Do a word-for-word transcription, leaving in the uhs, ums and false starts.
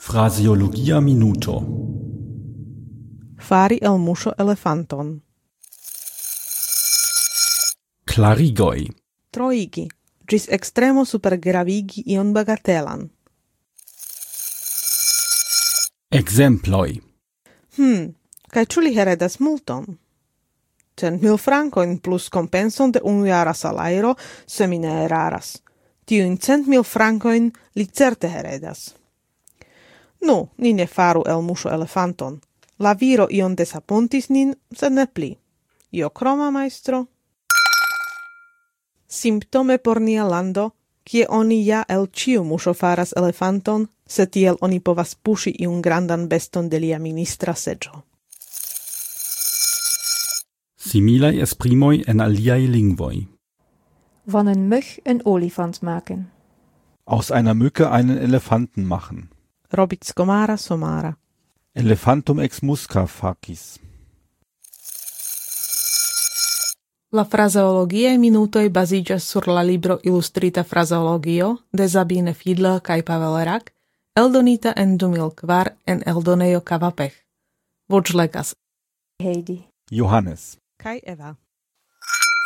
Fraseologia minuto. Fari el muŝo elefanton. Klarigoj. Troigi, ĝis ekstremo supergravigi ion bagatelan. Ekzemploj. Hm, kaj ĉu li heredas multon? Cent mil frankojn plus kompenson de unujara salajro, se mi ne eraras. Tiujn cent mil frankojn li certe heredas. Nu, ni ne faru el muŝo elefanton. La viro ion desapuntis nin, sed ne pli. Io kroma, majstro? Simptome por nia lando, kie oni ja el ĉiu muŝo faras elefanton, se tiel oni povas puŝi iun grandan beston de lia ministra seĝo. Similaj esprimoj en aliaj lingvoj. Van een mug een olifant maken. Aus einer Mücke einen Elefanten machen. Robickomara somara. Elefantum ex musca facis. La fraseologiae minutoj baziĝas sur la libro Ilustrita fraseologio de Sabine Fiedler kaj Pavel Rak, eldonita en du mil kvar en eldonejo Kavapech. Voĉlegas Heidi. Johannes. kaj Eva.